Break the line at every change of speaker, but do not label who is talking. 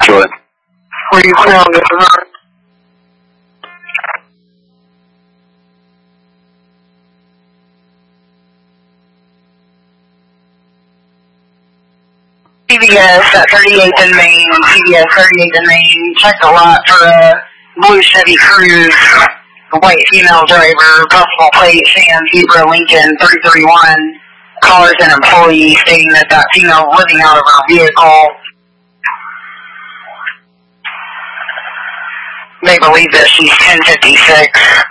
Sure.
Where you from, this is CVS at 38th and Main, CVS 38th and Main, check the lot for a blue Chevy Cruze, white female driver, possible plate, Sam Zebra Lincoln 331, callers an employee stating that that female was living out of her vehicle. They believe that she's 1056.